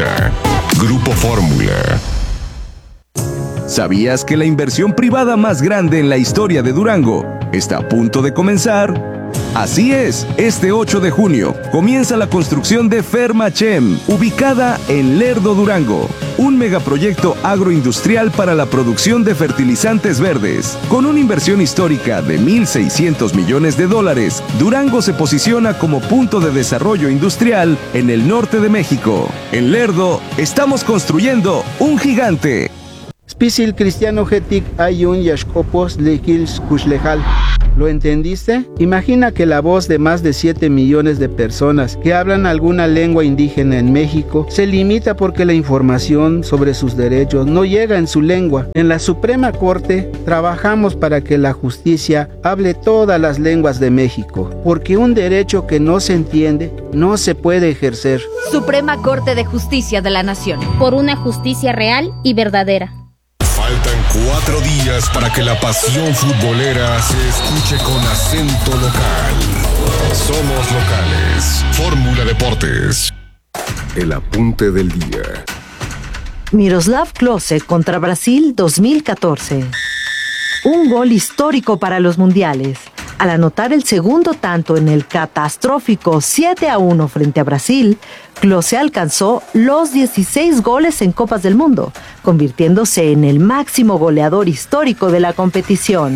presenta Grupo Fórmula. ¿Sabías que la inversión privada más grande en la historia de Durango está a punto de comenzar? Así es, este 8 de junio comienza la construcción de Fermachem, ubicada en Lerdo, Durango. Un megaproyecto agroindustrial para la producción de fertilizantes verdes. Con una inversión histórica de $1,600 millones, Durango se posiciona como punto de desarrollo industrial en el norte de México. En Lerdo, estamos construyendo un gigante. Spisil cristiano getic ayun yashkopos lekils kushlejal. ¿Lo entendiste? Imagina que la voz de más de 7 millones de personas que hablan alguna lengua indígena en México se limita porque la información sobre sus derechos no llega en su lengua. En la Suprema Corte trabajamos para que la justicia hable todas las lenguas de México, porque un derecho que no se entiende no se puede ejercer. Suprema Corte de Justicia de la Nación. Por una justicia real y verdadera. Faltan 4 días para que la pasión futbolera se escuche con acento local. Somos locales. Fórmula Deportes. El apunte del día. Miroslav Klose contra Brasil 2014. Un gol histórico para los mundiales. Al anotar el segundo tanto en el catastrófico 7-1 frente a Brasil, Klose alcanzó los 16 goles en Copas del Mundo, convirtiéndose en el máximo goleador histórico de la competición.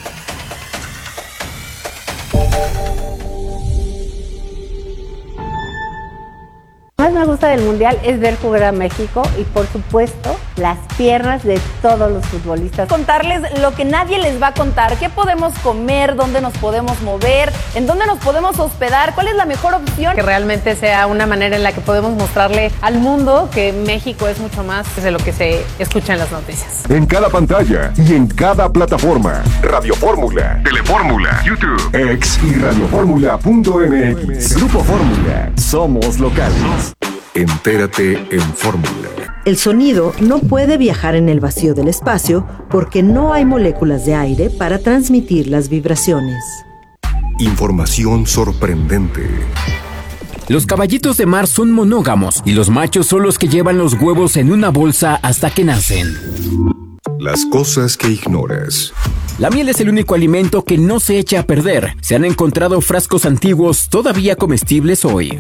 Lo que más me gusta del Mundial es ver jugar a México y, por supuesto, las piernas de todos los futbolistas. Contarles lo que nadie les va a contar, qué podemos comer, dónde nos podemos mover, en dónde nos podemos hospedar, cuál es la mejor opción. Que realmente sea una manera en la que podemos mostrarle al mundo que México es mucho más de lo que se escucha en las noticias. En cada pantalla y en cada plataforma. Radio Fórmula, Telefórmula, YouTube, X y radioformula.mx. Grupo Fórmula. Somos locales. Entérate en Fórmula. El sonido no puede viajar en el vacío del espacio porque no hay moléculas de aire para transmitir las vibraciones. Información sorprendente. Los caballitos de mar son monógamos y los machos son los que llevan los huevos en una bolsa hasta que nacen. Las cosas que ignoras. La miel es el único alimento que no se echa a perder. Se han encontrado frascos antiguos todavía comestibles hoy.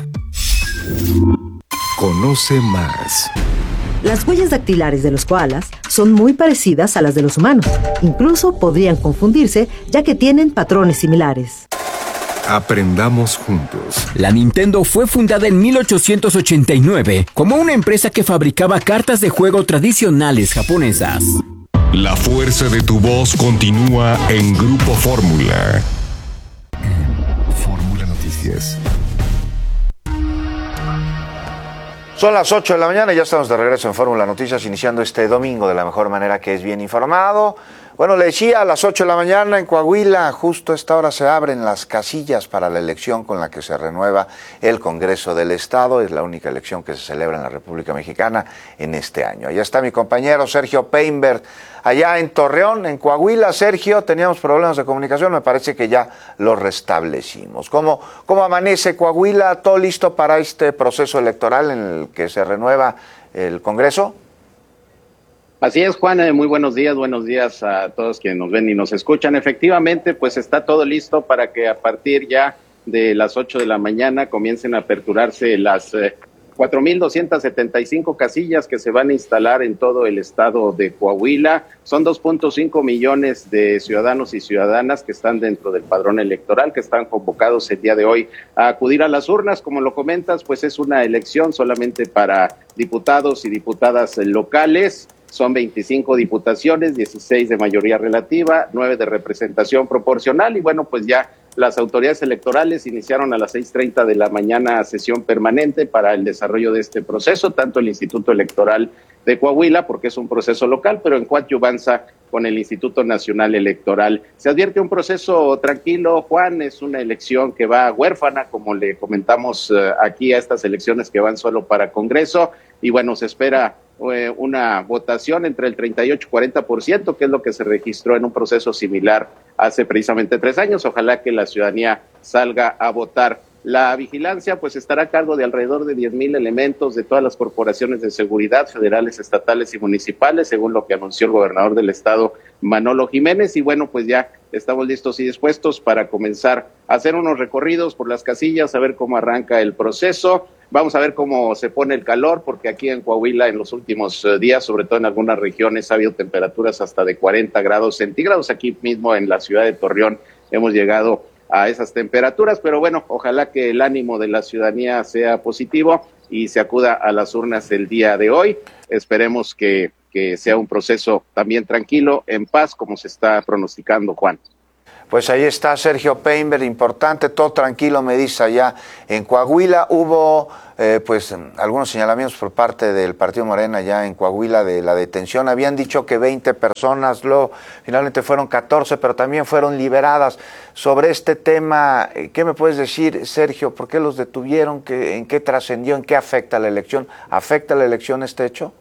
Conoce más. Las huellas dactilares de los koalas son muy parecidas a las de los humanos. Incluso podrían confundirse, ya que tienen patrones similares. Aprendamos juntos. La Nintendo fue fundada en 1889 como una empresa que fabricaba cartas de juego tradicionales japonesas. La fuerza de tu voz continúa en Grupo Fórmula. Fórmula Noticias. Son las 8 de la mañana y ya estamos de regreso en Fórmula Noticias, iniciando este domingo de la mejor manera, que es bien informado. Bueno, le decía, a las 8 de la mañana en Coahuila, justo a esta hora se abren las casillas para la elección con la que se renueva el Congreso del Estado. Es la única elección que se celebra en la República Mexicana en este año. Allá está mi compañero Sergio Peinbert, allá en Torreón, en Coahuila. Sergio, teníamos problemas de comunicación, me parece que ya lo restablecimos. ¿Cómo amanece Coahuila? ¿Todo listo para este proceso electoral en el que se renueva el Congreso? Así es, Juan, muy buenos días a todos quienes nos ven y nos escuchan. Efectivamente, pues está todo listo para que a partir ya de las 8 de la mañana comiencen a aperturarse las 4,275 casillas que se van a instalar en todo el estado de Coahuila. Son 2.5 millones de ciudadanos y ciudadanas que están dentro del padrón electoral, que están convocados el día de hoy a acudir a las urnas. Como lo comentas, pues es una elección solamente para diputados y diputadas locales. Son 25 diputaciones, 16 de mayoría relativa, 9 de representación proporcional y bueno, pues ya las autoridades electorales iniciaron a las 6:30 de la mañana sesión permanente para el desarrollo de este proceso, tanto el Instituto Electoral de Coahuila, porque es un proceso local, pero en coadyuvanza con el Instituto Nacional Electoral. Se advierte un proceso tranquilo, Juan, es una elección que va huérfana, como le comentamos aquí a estas elecciones que van solo para Congreso, y bueno, se espera una votación entre el 38 y 40%, que es lo que se registró en un proceso similar hace precisamente 3 años. Ojalá que la ciudadanía salga a votar La vigilancia pues estará a cargo de alrededor de 10,000 elementos de todas las corporaciones de seguridad federales, estatales y municipales, según lo que anunció el gobernador del estado, Manolo Jiménez. Y bueno, pues ya estamos listos y dispuestos para comenzar a hacer unos recorridos por las casillas, a ver cómo arranca el proceso. Vamos a ver cómo se pone el calor, porque aquí en Coahuila en los últimos días, sobre todo en algunas regiones, ha habido temperaturas hasta de 40 grados centígrados. Aquí mismo en la ciudad de Torreón hemos llegado a esas temperaturas, pero bueno, ojalá que el ánimo de la ciudadanía sea positivo y se acuda a las urnas el día de hoy. Esperemos que sea un proceso también tranquilo, en paz, como se está pronosticando, Juan. Pues ahí está Sergio Painberg, importante, todo tranquilo, me dice allá en Coahuila. Hubo pues algunos señalamientos por parte del Partido Morena allá en Coahuila de la detención. Habían dicho que 20 personas, luego finalmente fueron 14, pero también fueron liberadas. Sobre este tema, ¿qué me puedes decir, Sergio? ¿Por qué los detuvieron? ¿En qué trascendió? ¿En qué afecta la elección? ¿Afecta la elección este hecho?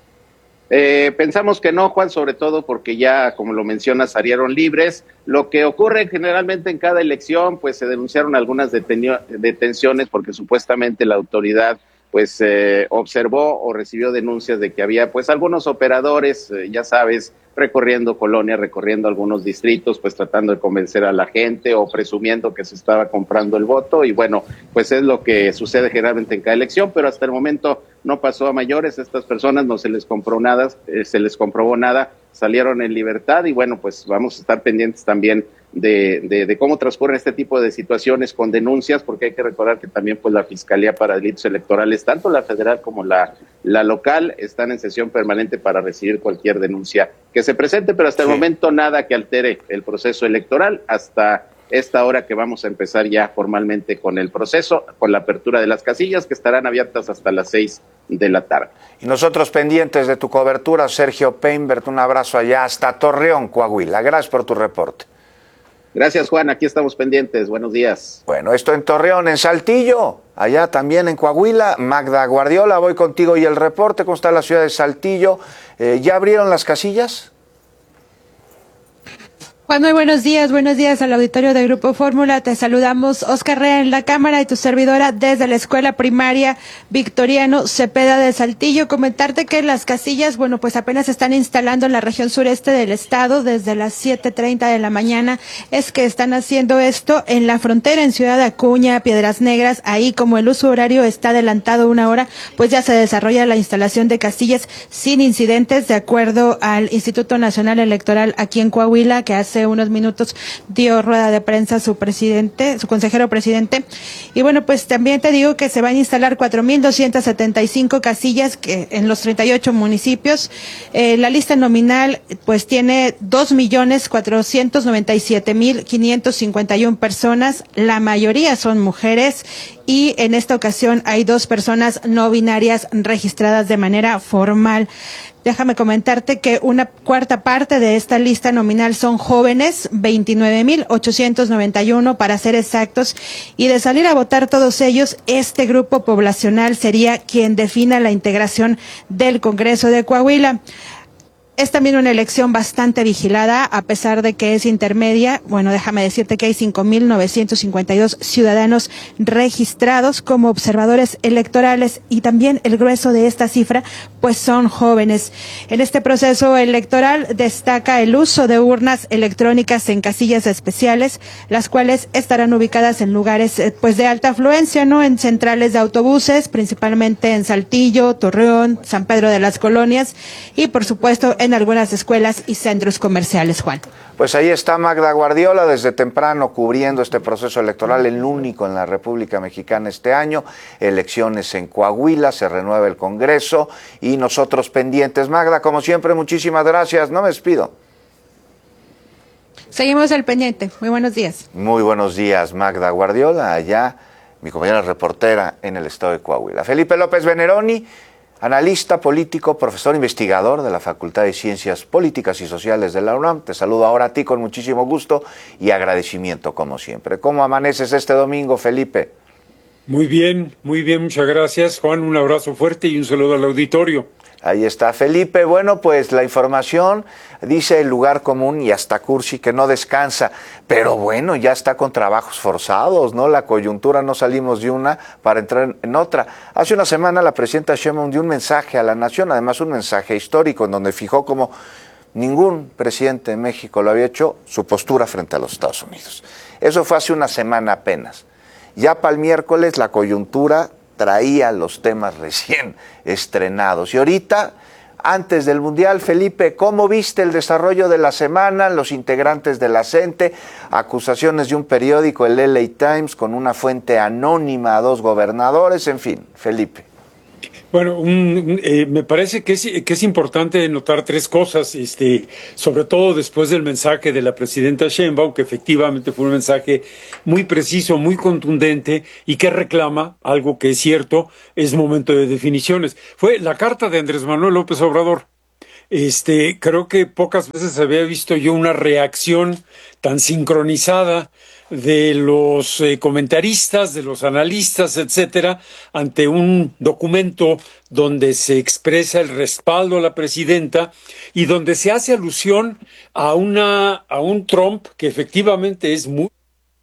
Pensamos que no, Juan, sobre todo porque ya, como lo mencionas, salieron libres. Lo que ocurre generalmente en cada elección, pues se denunciaron algunas detenciones porque supuestamente la autoridad pues observó o recibió denuncias de que había pues algunos operadores, ya sabes, recorriendo colonias, recorriendo algunos distritos, pues tratando de convencer a la gente o presumiendo que se estaba comprando el voto. Y bueno, pues es lo que sucede generalmente en cada elección, pero hasta el momento no pasó a mayores. Estas personas no se les comprobó nada, salieron en libertad. Y bueno, pues vamos a estar pendientes también de cómo transcurren este tipo de situaciones con denuncias, porque hay que recordar que también pues la Fiscalía para Delitos Electorales, tanto la federal como la local, están en sesión permanente para recibir cualquier denuncia que se presente, pero hasta el momento nada que altere el proceso electoral hasta esta hora que vamos a empezar ya formalmente con el proceso, con la apertura de las casillas que estarán abiertas hasta las 6 de la tarde. Y nosotros pendientes de tu cobertura, Sergio Painberg, un abrazo allá hasta Torreón, Coahuila. Gracias por tu reporte. Gracias, Juan, aquí estamos pendientes, buenos días. Bueno, esto en Torreón, en Saltillo, allá también en Coahuila. Magda Guardiola, voy contigo y el reporte. ¿Cómo está la ciudad de Saltillo? ¿Ya abrieron las casillas? Juan, muy buenos días al auditorio de Grupo Fórmula. Te saludamos, Oscar Rea en la cámara y tu servidora desde la escuela primaria Victoriano Cepeda de Saltillo. Comentarte que las casillas, bueno, pues apenas se están instalando en la región sureste del estado desde las 7:30 de la mañana. Es que están haciendo esto en la frontera, en Ciudad Acuña, Piedras Negras. Ahí, como el uso horario está adelantado una hora, pues ya se desarrolla la instalación de casillas sin incidentes, de acuerdo al Instituto Nacional Electoral aquí en Coahuila, que hace unos minutos dio rueda de prensa su consejero presidente. Y bueno, pues también te digo que se van a instalar 4,275 casillas que en los 38 municipios. La lista nominal pues tiene 2,497,551 personas. La mayoría son mujeres y en esta ocasión hay 2 personas no binarias registradas de manera formal. Déjame comentarte que una cuarta parte de esta lista nominal son jóvenes, 29,891 para ser exactos, y de salir a votar todos ellos, este grupo poblacional sería quien defina la integración del Congreso de Coahuila. Es también una elección bastante vigilada, a pesar de que es intermedia. Bueno, déjame decirte que hay 5,952 ciudadanos registrados como observadores electorales y también el grueso de esta cifra, pues son jóvenes. En este proceso electoral destaca el uso de urnas electrónicas en casillas especiales, las cuales estarán ubicadas en lugares pues de alta afluencia, ¿no? En centrales de autobuses, principalmente en Saltillo, Torreón, San Pedro de las Colonias y por supuesto en algunas escuelas y centros comerciales, Juan. Pues ahí está Magda Guardiola desde temprano cubriendo este proceso electoral, el único en la República Mexicana este año. Elecciones en Coahuila, se renueva el Congreso y nosotros pendientes. Magda, como siempre, muchísimas gracias. No me despido. Seguimos al pendiente. Muy buenos días. Muy buenos días, Magda Guardiola, allá, mi compañera reportera en el estado de Coahuila. Felipe López Veneroni, analista político, profesor investigador de la Facultad de Ciencias Políticas y Sociales de la UNAM. Te saludo ahora a ti con muchísimo gusto y agradecimiento, como siempre. ¿Cómo amaneces este domingo, Felipe? Muy bien, muchas gracias, Juan. Un abrazo fuerte y un saludo al auditorio. Ahí está Felipe. Bueno, pues la información dice el lugar común y hasta cursi que no descansa, pero bueno, ya está con trabajos forzados, ¿no? La coyuntura, no salimos de una para entrar en otra. Hace una semana la presidenta Sheinbaum dio un mensaje a la nación, además un mensaje histórico en donde fijó como ningún presidente de México lo había hecho su postura frente a los Estados Unidos. Eso fue hace una semana apenas. Ya para el miércoles la coyuntura traía los temas recién estrenados. Y ahorita, antes del Mundial, Felipe, ¿cómo viste el desarrollo de la semana? Los integrantes de la CENTE, acusaciones de un periódico, el LA Times, con una fuente anónima a 2 gobernadores, en fin, Felipe. Bueno, me parece que es importante notar 3 cosas, sobre todo después del mensaje de la presidenta Sheinbaum, que efectivamente fue un mensaje muy preciso, muy contundente y que reclama algo que es cierto, es momento de definiciones. Fue la carta de Andrés Manuel López Obrador. Creo que pocas veces había visto yo una reacción tan sincronizada de los comentaristas, de los analistas, etcétera, ante un documento donde se expresa el respaldo a la presidenta y donde se hace alusión a un Trump que efectivamente es muy...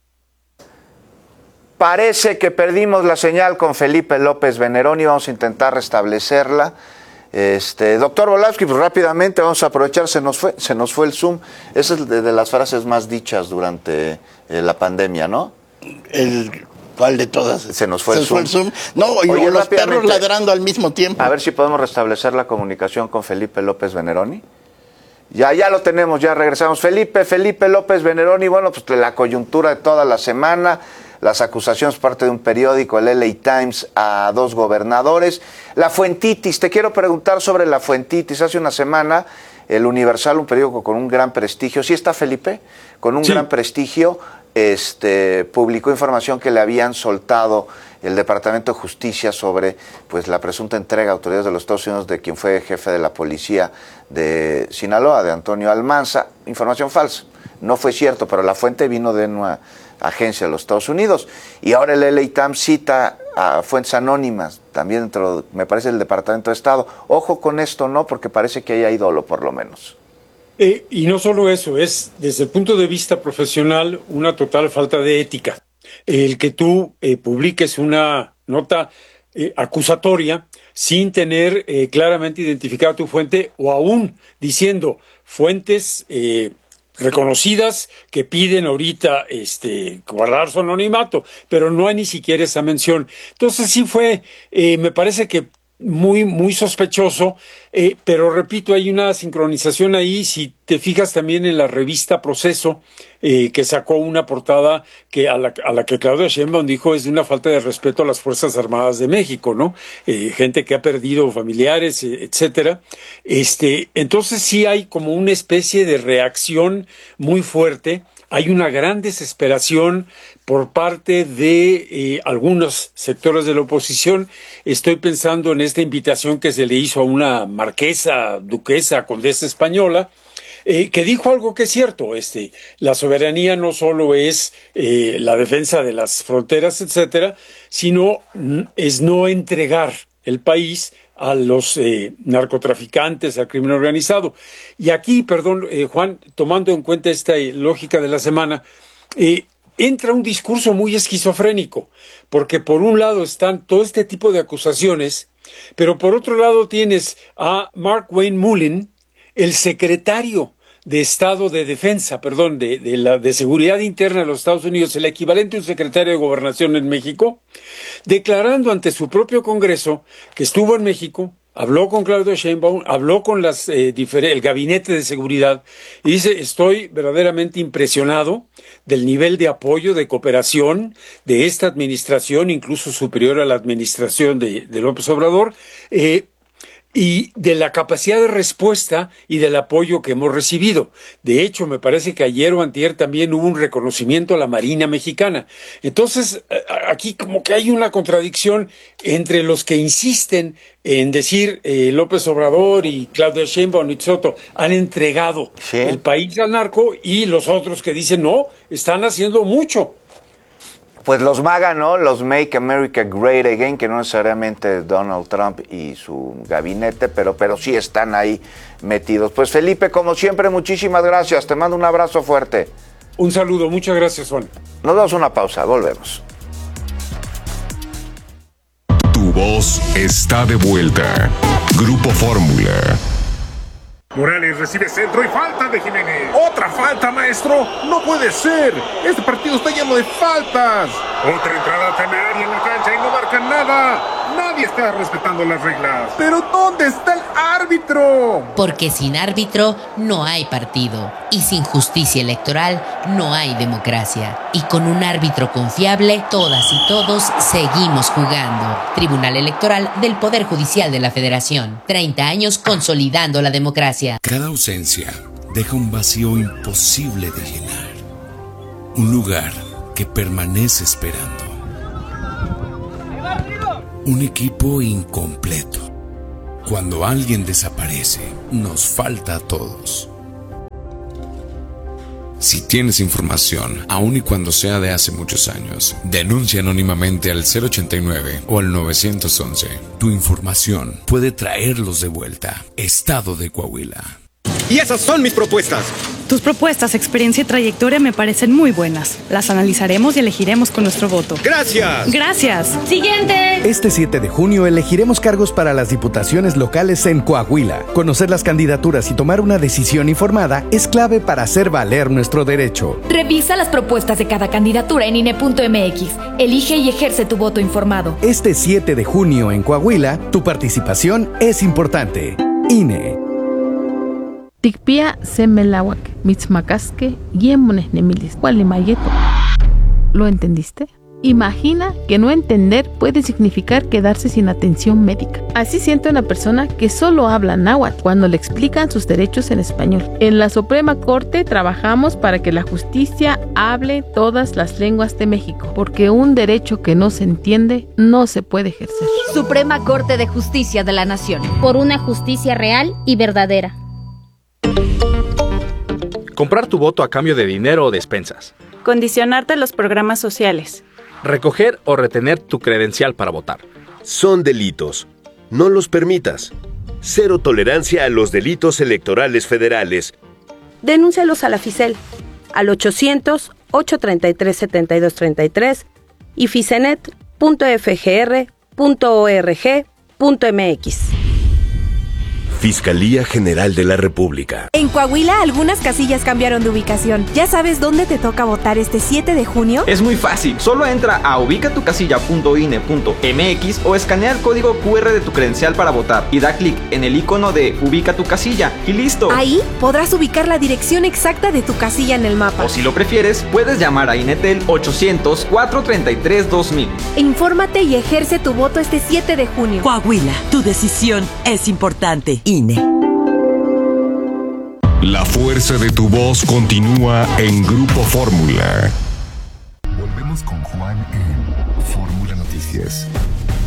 Parece que perdimos la señal con Felipe López Veneroni, vamos a intentar restablecerla. Doctor Volavsky, pues rápidamente vamos a aprovechar, se nos fue el Zoom. Esa es de las frases más dichas durante la pandemia, ¿no? ¿Cuál de todas? Se nos fue el Zoom. No, oye, los perros ladrando al mismo tiempo. A ver si podemos restablecer la comunicación con Felipe López Veneroni. Ya lo tenemos, ya regresamos. Felipe López Veneroni, bueno, pues la coyuntura de toda la semana, las acusaciones parte de un periódico, el LA Times, a 2 gobernadores. La fuentitis, te quiero preguntar sobre la fuentitis. Hace una semana, el Universal, un periódico con un gran prestigio, ¿sí está Felipe? Con un gran prestigio, publicó información que le habían soltado el Departamento de Justicia sobre pues la presunta entrega a autoridades de los Estados Unidos de quien fue jefe de la policía de Sinaloa, de Antonio Almanza. Información falsa. No fue cierto, pero la fuente vino de una agencia de los Estados Unidos. Y ahora el LA Times cita a fuentes anónimas, también dentro, me parece, del Departamento de Estado. Ojo con esto, ¿no? Porque parece que hay dolo, por lo menos. Y no solo eso, es desde el punto de vista profesional una total falta de ética. El que tú publiques una nota acusatoria sin tener claramente identificada tu fuente o aún diciendo fuentes reconocidas que piden ahorita guardar su anonimato, pero no hay ni siquiera esa mención. Entonces sí fue, me parece que muy sospechoso, pero repito, hay una sincronización ahí. Si te fijas también en la revista Proceso, que sacó una portada que a la que Claudia Sheinbaum dijo es de una falta de respeto a las Fuerzas Armadas de México, ¿no? Gente que ha perdido familiares, etcétera. Entonces sí hay como una especie de reacción muy fuerte. Hay una gran desesperación por parte de algunos sectores de la oposición. Estoy pensando en esta invitación que se le hizo a una marquesa, duquesa, condesa española, que dijo algo que es cierto. La soberanía no solo es la defensa de las fronteras, etcétera, sino es no entregar el país a los narcotraficantes, al crimen organizado. Y aquí, perdón, Juan, tomando en cuenta esta lógica de la semana, entra un discurso muy esquizofrénico, porque por un lado están todo este tipo de acusaciones, pero por otro lado tienes a Mark Wayne Mullen, el secretario de Estado de Defensa, de Seguridad Interna de los Estados Unidos, el equivalente a un secretario de Gobernación en México, declarando ante su propio Congreso que estuvo en México, habló con Claudia Sheinbaum, habló con el Gabinete de Seguridad y dice: estoy verdaderamente impresionado del nivel de apoyo, de cooperación de esta administración, incluso superior a la administración de López Obrador, y de la capacidad de respuesta y del apoyo que hemos recibido. De hecho, me parece que ayer o antier también hubo un reconocimiento a la Marina Mexicana. Entonces, aquí como que hay una contradicción entre los que insisten en decir López Obrador y Claudia Sheinbaum y Soto han entregado el país al narco, y los otros que dicen no, están haciendo mucho. pues los MAGA, ¿no? Los Make America Great Again, que no necesariamente Donald Trump y su gabinete, pero sí están ahí metidos. Pues Felipe, como siempre, muchísimas gracias. Te mando un abrazo fuerte. Un saludo, muchas gracias, Juan. Nos damos una pausa, volvemos. Tu voz está de vuelta. Grupo Fórmula. Morales recibe centro y falta de Jiménez. ¡Otra falta, maestro! ¡No puede ser! ¡Este partido está lleno de faltas! Otra entrada temeraria en la cancha y no marcan nada. Nadie está respetando las reglas. ¿Pero dónde está el árbitro? Porque sin árbitro no hay partido. Y sin justicia electoral no hay democracia. Y con un árbitro confiable, todas y todos seguimos jugando. Tribunal Electoral del Poder Judicial de la Federación. 30 años consolidando la democracia. Cada ausencia deja un vacío imposible de llenar. Un lugar que permanece esperando. Un equipo incompleto. Cuando alguien desaparece, nos falta a todos. Si tienes información, aun y cuando sea de hace muchos años, denuncia anónimamente al 089 o al 911. Tu información puede traerlos de vuelta. Estado de Coahuila. Y esas son mis propuestas. Tus propuestas, experiencia y trayectoria me parecen muy buenas. Las analizaremos y elegiremos con nuestro voto. ¡Gracias! ¡Gracias! ¡Siguiente! Este 7 de junio elegiremos cargos para las diputaciones locales en Coahuila. Conocer las candidaturas y tomar una decisión informada es clave para hacer valer nuestro derecho. Revisa las propuestas de cada candidatura en INE.mx. Elige y ejerce tu voto informado. Este 7 de junio en Coahuila, tu participación es importante. INE. Tikpia semelawak, mitzmacasque, yemones nemilis, mayeto. ¿Lo entendiste? Imagina que no entender puede significar quedarse sin atención médica. Así siente una persona que solo habla náhuatl cuando le explican sus derechos en español. En la Suprema Corte trabajamos para que la justicia hable todas las lenguas de México, porque un derecho que no se entiende no se puede ejercer. Suprema Corte de Justicia de la Nación. Por una justicia real y verdadera. Comprar tu voto a cambio de dinero o despensas. Condicionarte los programas sociales. Recoger o retener tu credencial para votar. Son delitos. No los permitas. Cero tolerancia a los delitos electorales federales. Denúncialos a la FICEL al 800-833-7233 y ficenet.fgr.org.mx. Fiscalía General de la República. En Coahuila, algunas casillas cambiaron de ubicación. ¿Ya sabes dónde te toca votar este 7 de junio? Es muy fácil. Solo entra a ubicatucasilla.ine.mx o escanea el código QR de tu credencial para votar y da clic en el icono de Ubica tu casilla y listo. Ahí podrás ubicar la dirección exacta de tu casilla en el mapa. O si lo prefieres, puedes llamar a INETEL 800-433-2000. Infórmate y ejerce tu voto este 7 de junio. Coahuila, tu decisión es importante. INE. La fuerza de tu voz continúa en Grupo Fórmula. Volvemos con Juan en Fórmula Noticias.